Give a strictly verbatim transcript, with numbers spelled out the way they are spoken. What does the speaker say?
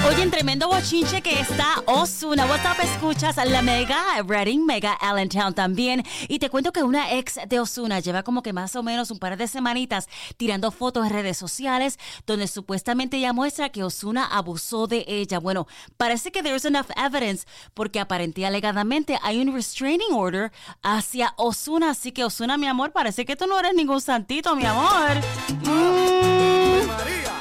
Oye, en tremendo bochinche que está Ozuna. What's up, escuchas la Mega, Reading, Mega Allentown también. Y te cuento que una ex de Ozuna lleva como que más o menos un par de semanitas tirando fotos en redes sociales donde supuestamente ella muestra que Ozuna abusó de ella. Bueno, parece que there's enough evidence porque aparentemente alegadamente hay un restraining order hacia Ozuna. Así que Ozuna, mi amor, parece que tú no eres ningún santito, mi amor. Mm.